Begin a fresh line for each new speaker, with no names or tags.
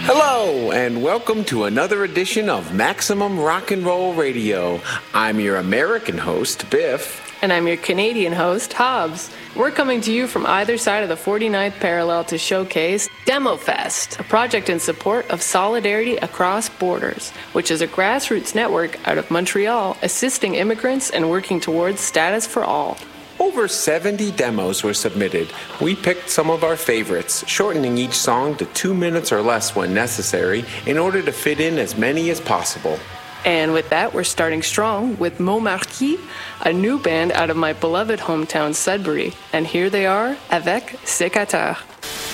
Hello, and welcome to another edition of Maximum Rock and Roll Radio. I'm your American host, Biff.
And I'm your Canadian host, Hobbs. We're coming to you from either side of the 49th parallel to showcase DemoFest, a project in support of Solidarity Across Borders, which is a grassroots network out of Montreal assisting immigrants and working towards status for all.
Over 70 demos were submitted. We picked some of our favorites, shortening each song to 2 minutes or less when necessary in order to fit in as many as possible.
And with that, we're starting strong with Montmarquis, a new band out of my beloved hometown Sudbury. And here they are, avec Sécateur.